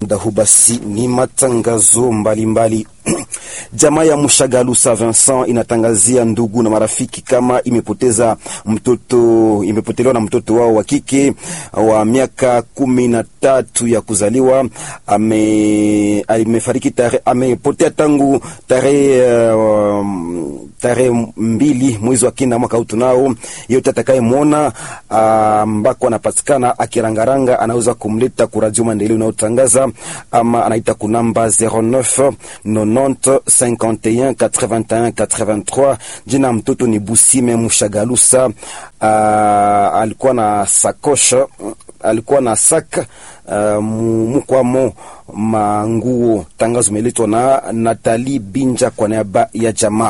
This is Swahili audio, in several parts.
Dahu basi ni matangazo mbalimbali. Jamaa ya Mushagalusa Vincent inatangazia ndugu na marafiki kama imepotelewa na mtoto wao wa kike wa miaka 13 ya kuzaliwa. Amepotea tangu tarehe 2 mwezi wa 9 mwaka huu. Tunao yote atakayemwona ambako anapatikana akirangaranga anaweza kumleta ku Radio Maendeleo unaotangaza, ama anaita ku namba 09 90 51 81 83. Jina mtoto ni Busime Mushagalusa. Alikuwa na sakosha, alikuwa na saka mkwamo manguo. Tangazo meletwa na Nathalie Binja kwa niaba ya jamaa.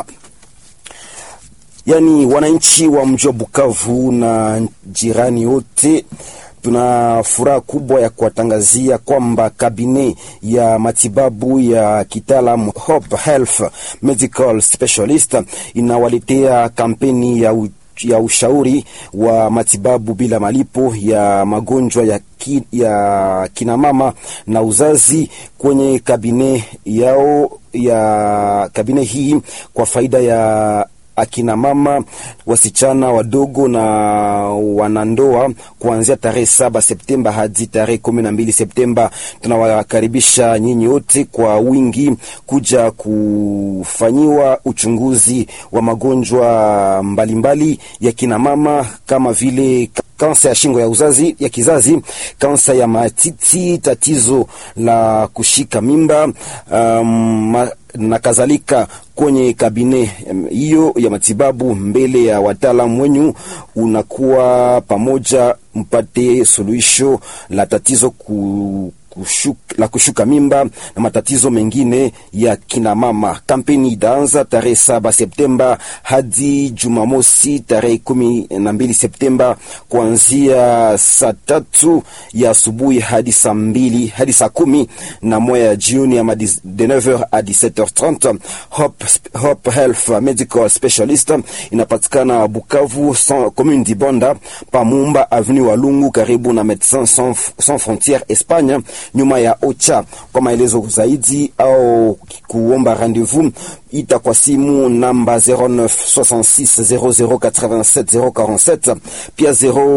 Yani wananchi wa mji wa Bukavu na jirani wote, tuna furaha kubwa ya kuwatangazia kwamba kabine ya matibabu ya kitaalamu Hope Health Medical Specialist inawaletea kampeni ya ushauri wa matibabu bila malipo ya magonjwa ya kina mama na uzazi kwenye kabine yao, ya kabine hii kwa faida ya akina mama, wasichana wadogo na wanandoa kuanzia tarehe 7 Septemba hadi tarehe 12 Septemba. Tunawakaribisha nyinyi wote kwa wingi kuja kufanyiwa uchunguzi wa magonjwa mbalimbali ya kina mama kama vile kansa ya shingo ya uzazi ya kizazi, kansa ya matiti, tatizo la kushika mimba na kadhalika. Kwenye kabine hiyo ya matibabu mbele ya wataalamu wenyu, unakuwa pamoja mpate suluhisho la tatizo la kushuka mimba na matatizo mengine ya kina mama. Kampeni itaanza tarehe 7 Septemba hadi Jumamosi tarehe 12 Septemba kuanzia saa 3 ya asubuhi hadi saa 2 hadi saa 11 ya jioni, ama de 9h à 17h30. Hope Health Medical Specialist inapatikana Bukavu, commune d'Ibonda, Pamumba, avenue Walungu, karibu na Médecins Sans Frontières Espagne, nyuma ya Ocha. Kwa maelezo zaidi au kuomba rendez-vous, ita kwa simu namba 0966 0087 047, pia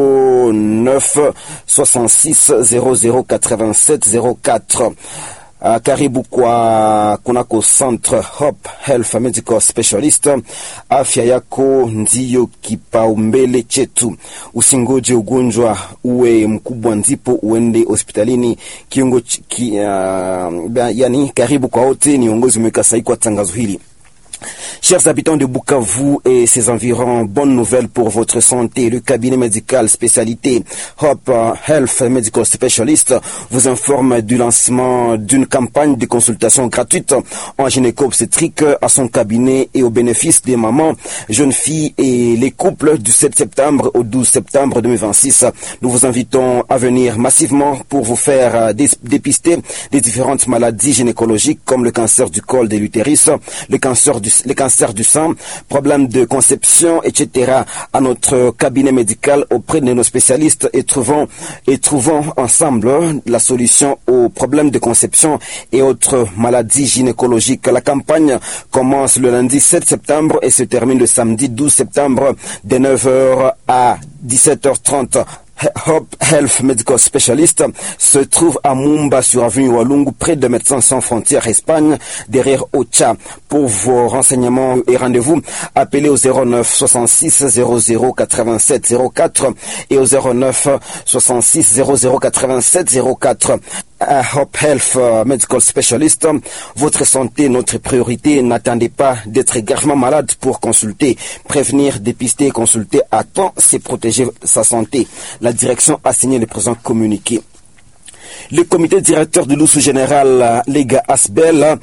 0966 0087 04. Karibu kwa kunako Centre Hope Health Medical Specialist. Afya yako ndiyo kipaumbele chetu. Usingoje ugonjwa uwe mkubwa ndipo uende hospitalini. Yani karibu kwa wote. Ni uongozi umeweka sahihi kwa tangazo hili. Chers habitants de Bukavu et ses environs, bonne nouvelle pour votre santé. Le cabinet médical spécialité Hope Health Medical Specialist vous informe du lancement d'une campagne de consultation gratuite en gynéco-obstétrique à son cabinet et au bénéfice des mamans, jeunes filles et les couples du 7 septembre au 12 septembre 2026. Nous vous invitons à venir massivement pour vous faire dépister des différentes maladies gynécologiques comme le cancer du col de l'utérus, le cancer du sang, problèmes de conception, etc. à notre cabinet médical auprès de nos spécialistes et trouvons ensemble la solution aux problèmes de conception et autres maladies gynécologiques. La campagne commence le lundi 7 septembre et se termine le samedi 12 septembre de 9h à 17h30. Hope Health Medical Specialist se trouve à Mumba sur avenue Walungu, près de Médecins Sans Frontières Espagne, derrière Ocha. Pour vos renseignements et rendez-vous, appelez au 09 66 00 87 04 et au 09 66 00 87 04. Hope Health Medical Specialist, votre santé, notre priorité. N'attendez pas d'être gravement malade pour consulter. Prévenir, dépister, consulter à temps, c'est protéger sa santé. La direction a signé le présent communiqué. Le comité directeur de l'USU général Lega Asbel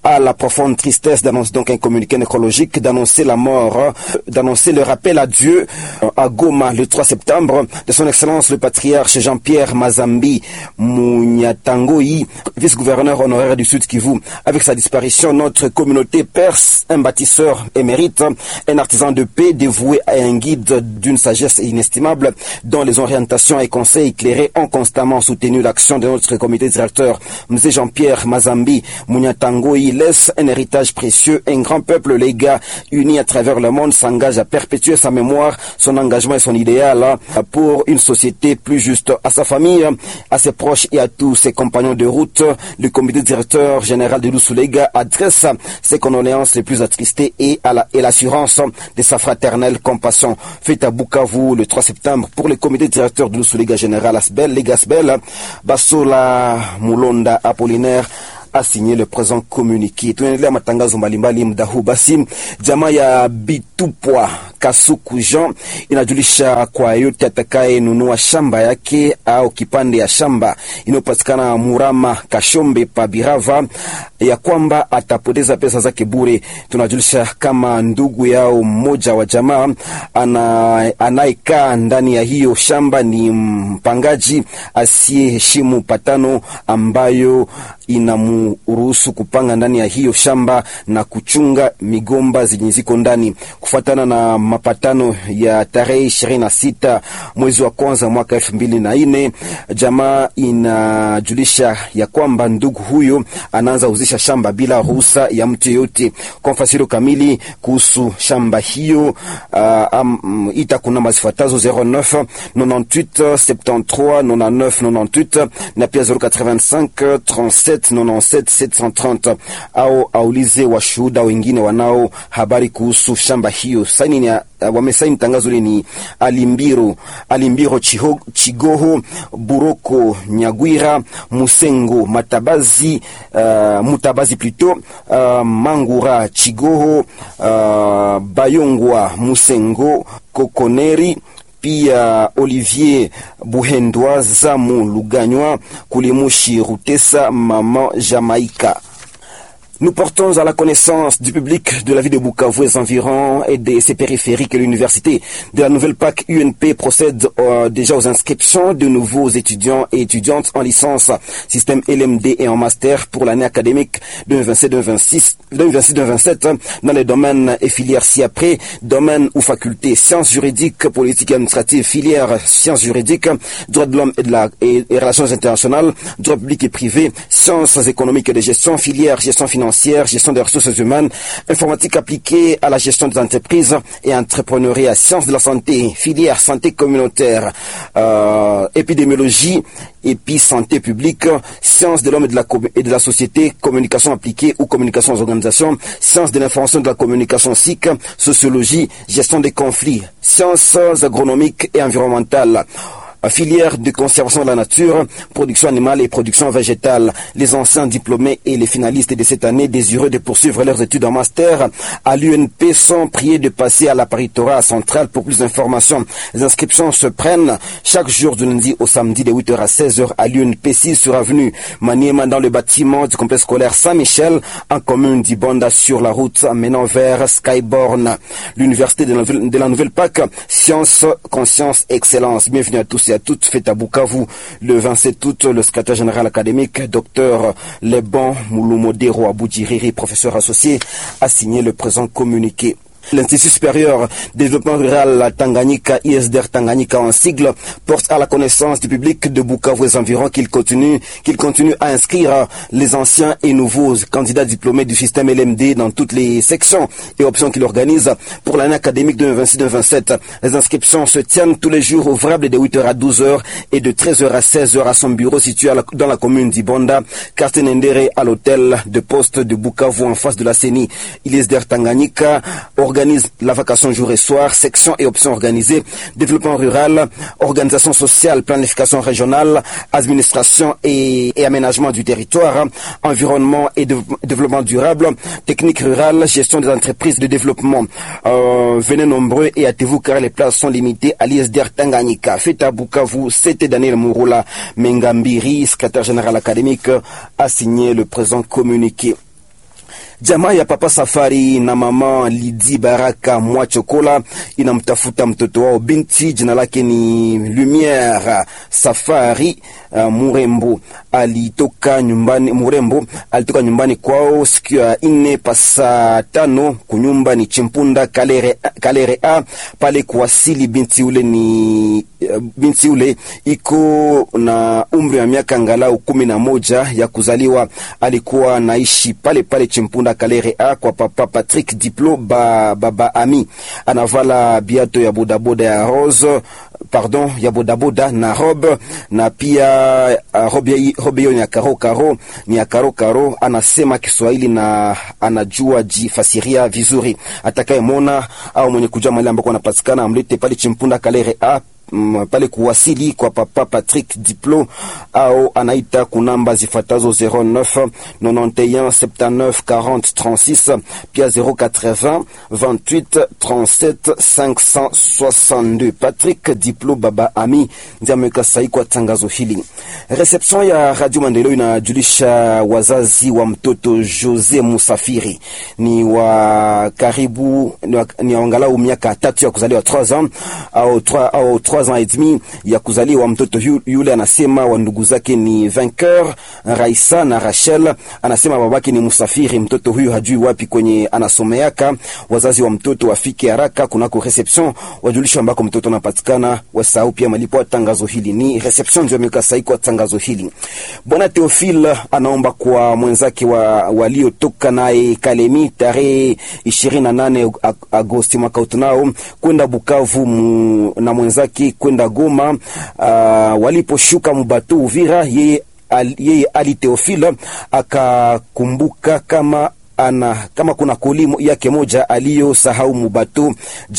à la profonde tristesse d'annoncer donc un communiqué nécrologique, d'annoncer la mort, d'annoncer le rappel à Dieu à Goma le 3 septembre de son excellence le patriarche Jean-Pierre Mazambi Munyatangoyi, vice-gouverneur honoraire du Sud Kivu. Avec sa disparition, notre communauté perce un bâtisseur émérite, un artisan de paix dévoué à un guide d'une sagesse inestimable, dont les orientations et conseils éclairés ont constamment soutenu l'action de notre comité directeur. M. Jean-Pierre Mazambi Munyatangoyi laisse un héritage précieux. Un grand peuple, les gars, unis à travers le monde, s'engage à perpétuer sa mémoire, son engagement et son idéal pour une société plus juste. À sa famille, à ses proches et à tous ses compagnons de route, le comité directeur général de Lusulega adresse ses condoléances les plus attristées et l'assurance de sa fraternelle compassion. Fête à Bukavu le 3 septembre pour le comité directeur de Lusulega général Asbel, Legasbel, Basola Mulonda Apollinaire a signé le présent communiqué. Tunaendelea matangazo mbalimbali muda huu. Basi jamaa ya Bitupwa Kasuku Jean inajulisha kwa yote atakaye nunua shamba yake au kipande ya shamba inayopatikana Murama Kashombe pa Birava ya kwamba atapoteza pesa zake bure. Tunajulisha kama ndugu yao mmoja wa jamaa anayekaa ndani ya hiyo shamba ni mpangaji asiyeheshimu patano ambayo inamuruhusu kupanga ndani ya hiyo shamba na kuchunga migomba zenye ziko ndani. Kufuatana na mapatano ya tarehe 26 mwezi wa kwanza mwaka 2004, jamaa inajulisha ya kwamba ndugu huyo anaanza uzisha shamba bila ruhusa ya mtu yote. Kwa mfasiro kamili kuhusu shamba hiyo, itakuna mazifuatazo 09 98 73 99 98 na pia 085 37 97 730 au aulize washuhuda wengine wanao habari kuhusu shamba hiyo. Saini ni wamesaini tangazo ni Alimbiro Chigoho Buroko Nyagwira Musengo Matabazi Mutabazi plutôt Mangura Chigoho Bayongwa Musengo Kokoneri, pia Olivier Buhendwa Zamu Luganywa Kulimushi Rutesa Maman Jamaïca. Nous portons à la connaissance du public de la ville de Bukavu et ses environs et de ses périphériques. L'université de la Nouvelle PAC UNP procède déjà aux inscriptions de nouveaux étudiants et étudiantes en licence système LMD et en master pour l'année académique 2026-2027 dans les domaines et filières ci-après, domaines ou facultés sciences juridiques, politiques et administratives, filières sciences juridiques, droits de l'homme et relations internationales, droit public et privé, sciences économiques et de gestion, filières gestion financière, gestion des ressources humaines, informatique appliquée à la gestion des entreprises et entrepreneuriat, sciences de la santé, filière santé communautaire, épidémiologie, santé publique, sciences de l'homme et de la société, communication appliquée ou communication aux organisations, sciences de l'information et de la communication SIC, sociologie, gestion des conflits, sciences agronomiques et environnementales, filière de conservation de la nature, production animale et production végétale. Les anciens diplômés et les finalistes de cette année désireux de poursuivre leurs études en master à l'UNP sont priés de passer à la paritorat centrale pour plus d'informations. Les inscriptions se prennent chaque jour du lundi au samedi de 8h à 16h à l'UNP 6 sur avenue Maniema dans le bâtiment du complexe scolaire Saint-Michel en commune d'Ibonda sur la route menant vers Skyborn. L'université de la Nouvelle PAC, science, conscience, excellence. Bienvenue à tous et à toutes. Fête à Bukavu le 27 août. Le secrétaire général académique, Dr Lebon Moulumodero Aboudjiriri, professeur associé, a signé le présent communiqué. L'Institut supérieur de développement rural Tanganyika, ISDR Tanganyika en sigle, porte à la connaissance du public de Bukavu et environs qu'il continue à inscrire les anciens et nouveaux candidats diplômés du système LMD dans toutes les sections et options qu'il organise pour l'année académique 2026-2027. Les inscriptions se tiennent tous les jours ouvrables de 8h à 12h et de 13h à 16h à son bureau situé dans la commune d'Ibonda, quartier Nendere, à l'hôtel de poste de Bukavu en face de la CENI. ISDR Tanganyika organise la vacation jour et soir, sections et options organisées, développement rural, organisation sociale, planification régionale, administration et aménagement du territoire, environnement et développement durable, technique rurale, gestion des entreprises de développement. Venez nombreux et hâtez-vous car les places sont limitées à l'ISDR Tanganyika. Fête à Bukavu, c'était Daniel Mouroula Mengambiri, secrétaire général académique, a signé le présent communiqué. Jamaa ya Papa Safari na mama Lidi Baraka Mwachokola inamtafuta mtoto wao binti, jina lake ni Lumiere Safari Murembo. Murembo alitoka nyumbani kwao siku ya 4 pasa 5 kunyumba ni Chimpunda Kalere A pale kuwasili. Binti ule iko na umri wa miaka angalau 11 ya kuzaliwa. Alikuwa naishi pale Chimpunda Kalere A kwa Papa Patrick Diplo baba Ami. Anavala biato ya bodaboda ya bodaboda na robe, na pia robe hiyo ni ya karo. Anasema Kiswahili na anajua jifasiria vizuri. Atakayemona au mwenye kujua mahali ambako anapatikana amlete pale Chimpunda Kalere A pale kuwasili kwa Papa Patrick Diplo, au anaita kunamba zifatazo 09 91 79 40 36 pia 080 28 37 562. Patrick Diplo baba Ami ndiye ameweka sahihi kwa tangazo hili. Reception ya Radio Maendeleo inajulisha wazazi wa mtoto Jose Musafiri ni wa karibu ni angalau miaka 3 ya kuzaliwa, 3 ans au 3 ans et demi ya kuzaliwa. Mtoto yule anasema wa ndugu zake ni Vainqueur, Raisa na Rachel. Anasema babake ni Musafiri. Mtoto huyu hajui wapi kwenye anasomeaka. Wazazi wa mtoto wafike haraka kunako reception wajulisha ambako mtoto anapatikana. Wasahau pia malipo ya tangazo hili. Ni reception ndio imeweka sahihi kwa tangazo hili. Bwana Theophile anaomba kwa mwenzake waliotoka naye Kalemi tarehe 28 Agosti mwaka utunao kwenda Bukavu na mwenzake kwenda Goma. Waliposhuka mbato Uvira, yeye Ali Theophile akakumbuka kama kuna kolimu yake moja aliyosahau mbato,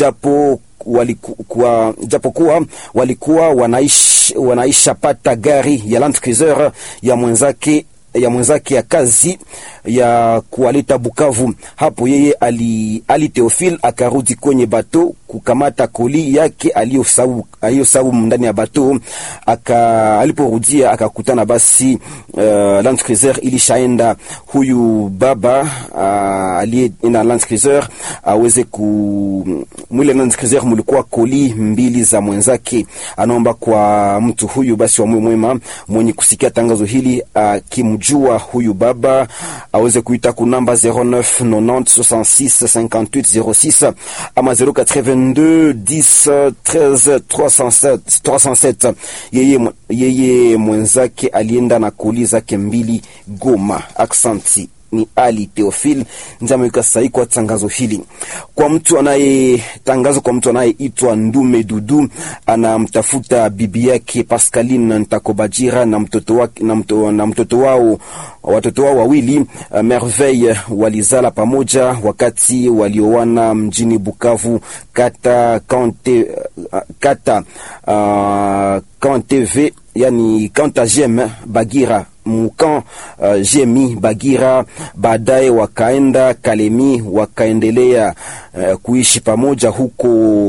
japokuwa walikuwa wanaisha pata gari ya Land Cruiser ya mwenzake ya kazi ya kualeta Bukavu. Hapo yeye Ali Theophile akarudi kwenye bato kukamata koli yake aliyosahau ndani ya bato. Aliporudia akakutana basi Land Cruiser ilishaenda. Huyu baba aliyeenda Land Cruiser aweze mwile Land Cruiser mulikuwa koli 2 za mwenzake. Anaomba kwa mtu huyu basi wa mwema mwenye kusikia tangazo hili kimjua huyu baba aweze kuita kunamba 09 90 66 58 06 ama 082 10 13 307. Yeye mwenzake alienda na kuli zake 2 Goma. Aksanti. Ni Ali Theophile ndiye ameweka sahihi kwa tangazo hili. Kwa mtu anayeitwa Ndume Dudu, anamtafuta bibi yake Pascaline Ntakobajira na mtoto wao wawili Merveille. Walizala pamoja wakati walioana mjini Bukavu, kata TV, yani Kanta Jem Bagira Mukan Jemi Bagira. Baadaye wakaenda Kalemi, wakaendelea kuishi pamoja huko